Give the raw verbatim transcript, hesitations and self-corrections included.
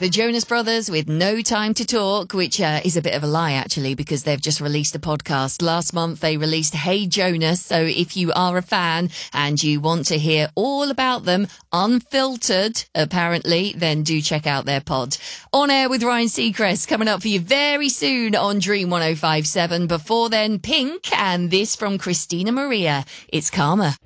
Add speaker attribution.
Speaker 1: The Jonas Brothers with No Time to Talk, which uh, is a bit of a lie, actually, because they've just released a podcast. Last month, they released Hey Jonas. So if you are a fan and you want to hear all about them, unfiltered, apparently, then do check out their pod. On Air with Ryan Seacrest, coming up for you very soon on Dream one oh five seven. Before then, Pink, and this from Christina Maria. It's Karma.